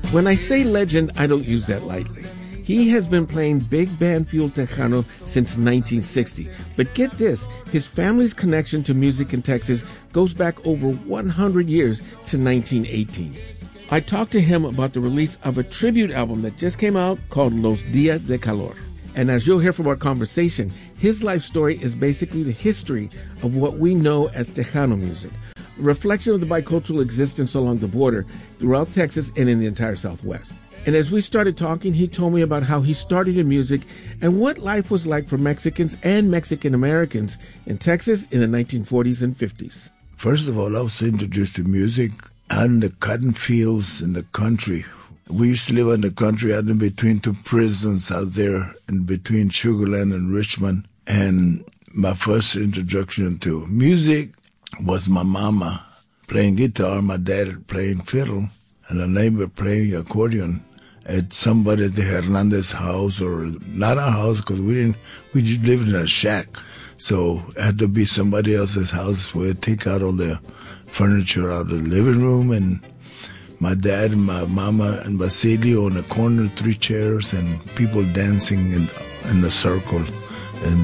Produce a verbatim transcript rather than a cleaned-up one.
When I say legend, I don't use that lightly. He has been playing big band fuel Tejano since nineteen sixty. But get this, his family's connection to music in Texas goes back over one hundred years to nineteen eighteen. I talked to him about the release of a tribute album that just came out called Los Días de Calor. And as you'll hear from our conversation, his life story is basically the history of what we know as Tejano music, a reflection of the bicultural existence along the border throughout Texas and in the entire Southwest. And as we started talking, he told me about how he started in music and what life was like for Mexicans and Mexican Americans in Texas in the nineteen forties and fifties. First of all, I was introduced to music and the cotton fields in the country. We used to live in the country out in between two prisons out there, in between Sugar Land and Richmond. And my first introduction to music was my mama playing guitar, my dad playing fiddle, and a neighbor playing accordion at somebody at the Hernandez house, or not a house, because we didn't, we just lived in a shack. So it had to be somebody else's house. We'd take out all the furniture out of the living room, and my dad and my mama and Basilio in the corner, three chairs, and people dancing in, in a circle.